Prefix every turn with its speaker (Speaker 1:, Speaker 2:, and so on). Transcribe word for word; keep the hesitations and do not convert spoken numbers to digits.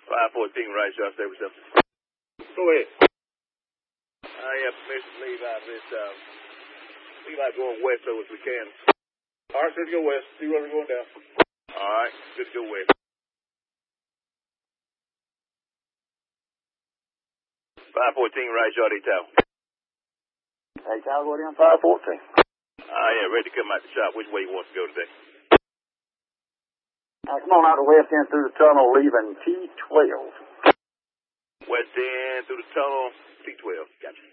Speaker 1: five fourteen, right, shot, say reception.
Speaker 2: Go ahead.
Speaker 1: I have permission to leave out this, um, leave out going west so as we can.
Speaker 2: All right, let's go west. See where we're going down.
Speaker 1: All right, good to go west. five fourteen, right, shot, eight tower.
Speaker 3: Hey, Tower, go down five fourteen.
Speaker 1: Ah, yeah, ready to come out the shop. Which way you want to go today?
Speaker 3: All right, come on out the west end through the tunnel, leaving T twelve.
Speaker 1: West end through the tunnel, T twelve. Gotcha.